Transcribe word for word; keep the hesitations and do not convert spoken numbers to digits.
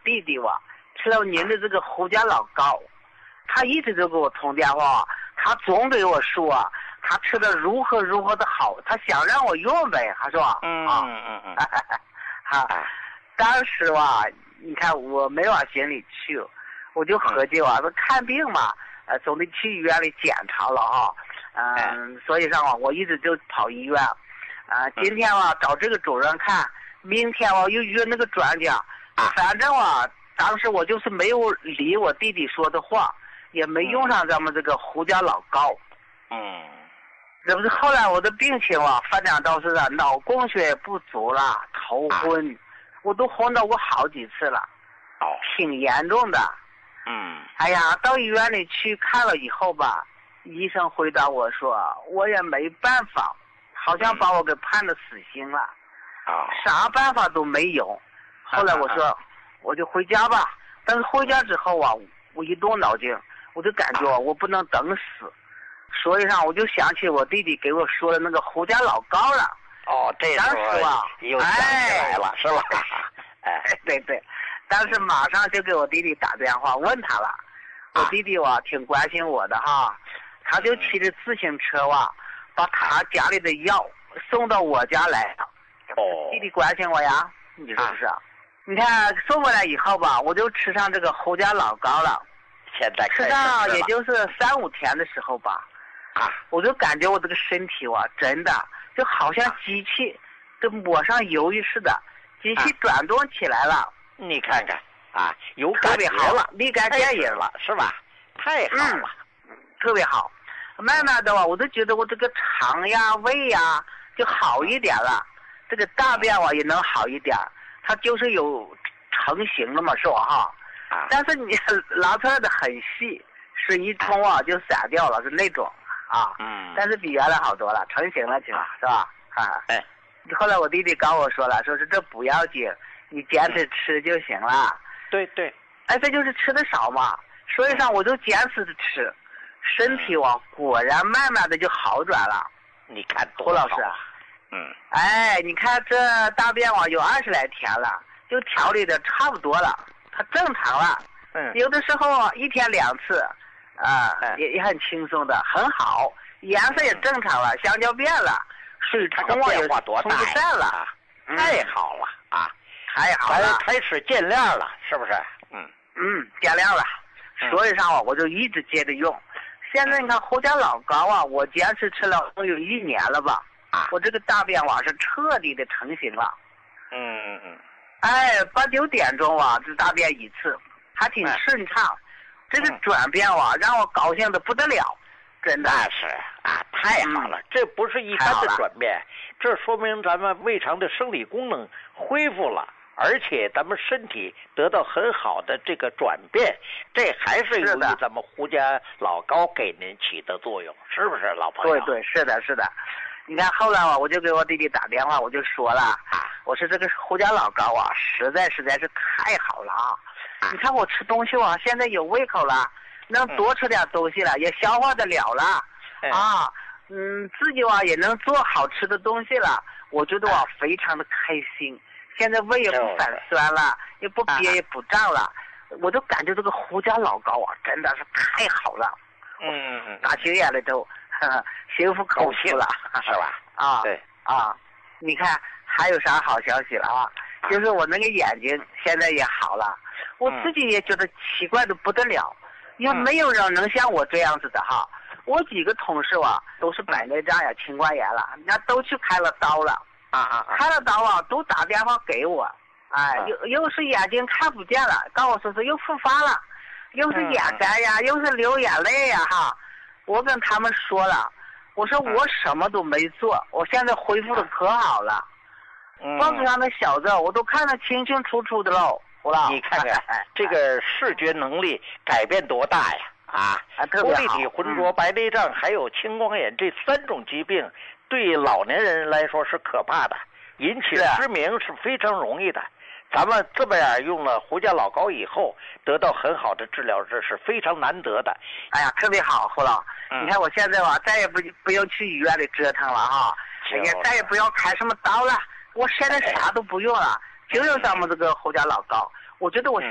弟弟哇吃了您的这个胡家老膏，他一直就给我通电话，他总给我说他吃的如何如何的好，他想让我用呗，他说嗯啊嗯嗯嗯， 哈，当时哇，你看我没往心里去，我就合计哇，说看病嘛，呃，总得去医院里检查了哈，嗯、呃，所以上啊，我一直就跑医院，啊、呃，今天哇找这个主任看，明天我又约那个专家，反正啊，当时我就是没有理我弟弟说的话，也没用上咱们这个胡家老膏， 嗯。 这不是后来我的病情啊发展到是啊脑供血不足了，头昏，啊、我都昏到过好几次了， 哦， 挺严重的。 嗯， 哎呀，到医院里去看了以后吧，医生回答我说，我也没办法，好像把我给判了死刑了， 啊、嗯， 啥办法都没有。后来我说，啊、我就回家吧。但是回家之后啊，我一动脑筋，我就感觉、啊、我不能等死。所以上我就想起我弟弟给我说的那个胡家老膏了。 哦，这时候啊又想起来了，是吧？ 哎，对对，当时马上就给我弟弟打电话问他了。我弟弟哇挺关心我的哈，他就骑着自行车哇，把他家里的药送到我家来了。 哦， 弟弟关心我呀，你是不是？啊、你看送过来以后吧，我就吃上这个胡家老膏了。 现在吃上也就是三五天的时候吧。啊，我就感觉我这个身体哇，真的就好像机器都抹上油似的，机器转动起来了。啊、 你看看啊，有感觉了， 立竿见影了，是吧？太好了， 嗯，特别好。慢慢的哇，我都觉得我这个肠呀、胃呀就好一点了，这个大便哇也能好一点，它就是有成型了嘛，是吧哈？啊，但是你拉出来的很细，水一冲啊就散掉了，是那种。啊， 嗯， 但是比原来好多了，成型了，起码是吧？啊， 哎， 后来我弟弟跟我说了，说是这不要紧，你坚持吃就行了。 对对， 哎，这就是吃的少嘛，所以上我就坚持着吃，身体哇果然慢慢的就好转了。 你看， 胡老师， 嗯， 哎，你看这大便哇有二十来天了，就调理的差不多了，它正常了。 嗯， 有的时候一天两次。啊，也也很轻松的，很好，颜色也正常了，香蕉变了，水冲啊也冲不散了， 太好了啊， 太好了， 开始见亮了，是不是？嗯嗯，见亮了，所以上我就一直接着用。现在你看胡家老膏啊，我坚持吃了有一年了吧，啊，我这个大便哇是彻底的成型了。 嗯嗯嗯， 哎，八九点钟啊，这大便一次，还挺顺畅。这个转变哇，让我高兴的不得了，真的是啊，太好了！嗯、这不是一般的转变，这说明咱们胃肠的生理功能恢复了，而且咱们身体得到很好的这个转变，这还是由于咱们胡家老膏给您起的作用，是不是，老朋友？ 对对，是的，是的。你看后来啊，我就给我弟弟打电话，我就说了啊，我说这个胡家老膏啊，实在实在是太好了啊。你看我吃东西啊，现在有胃口了，能多吃点东西了，嗯、也消化得了了，嗯、啊，嗯，自己啊也能做好吃的东西了，我觉得我、啊、非常的开心。现在胃也不反酸了，也不憋也不胀了，我就感觉这个胡家老膏啊，真的是太好了。 嗯嗯， 打起眼来都心服口服了， 是吧？ 啊， 对啊，你看还有啥好消息了啊？就是我那个眼睛现在也好了。我自己也觉得奇怪的不得了，因为没有人能像我这样子的哈。我几个同事啊，都是白内障呀、青光眼了，人家都去开了刀了， 啊啊， 开了刀啊，都打电话给我，哎，又又是眼睛看不见了，告我说是又复发了，又是眼干呀，又是流眼泪呀哈。我跟他们说了，我说我什么都没做，我现在恢复的可好了，报纸上的小字我都看得清清楚楚的喽。 你看看这个视觉能力改变多大呀！啊，多立体浑浊、白内障还有青光眼这三种疾病，对老年人来说是可怕的，引起失明是非常容易的。咱们这么样用了胡家老膏以后，得到很好的治疗，这是非常难得的。 哎呀，特别好，胡老，嗯、你看我现在吧，再也不不用去医院里折腾了哈，哎呀，再也不要开什么刀了，我现在啥都不用了。就用咱们这个胡家老膏，我觉得我